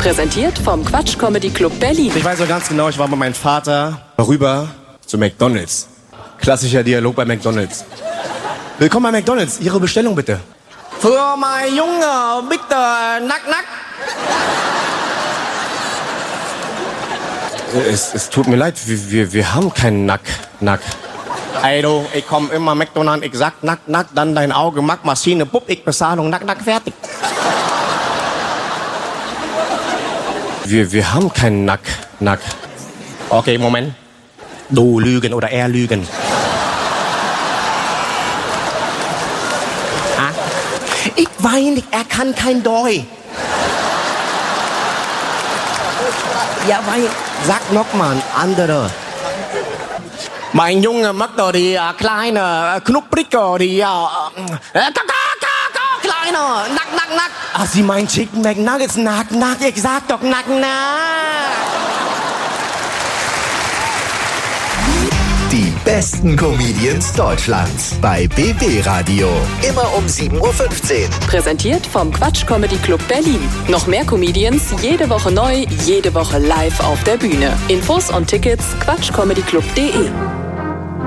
Präsentiert vom Quatsch Comedy Club Berlin. Ich weiß noch ganz genau, ich war mit meinem Vater rüber zu McDonald's. Klassischer Dialog bei McDonald's. Willkommen bei McDonald's. Ihre Bestellung bitte. Für mein Junge, bitte, nack, nack. Es tut mir leid, wir haben keinen Nack, nack. Ey du, ich komm immer McDonald's, ich sag nack, nack, dann dein Auge, Mack, Maschine, Pupp, ich Bezahlung, nack, nack, fertig. Wir haben keinen Nack, nack. Okay, Moment. Du lügen oder er lügen. Ah? Ich weiß nicht, er kann kein Doi. Ja, weil, sag noch mal ein anderer. Mein Junge mag doch die kleine Knupprige, die kleine, nack, nack, nack. Ach, sie meint Chicken McNuggets, nack, nack, ich sag doch nack, nack. Die besten Comedians Deutschlands bei BB Radio. Immer um 7:15 Uhr. Präsentiert vom Quatsch Comedy Club Berlin. Noch mehr Comedians, jede Woche neu, jede Woche live auf der Bühne. Infos und Tickets quatschcomedyclub.de.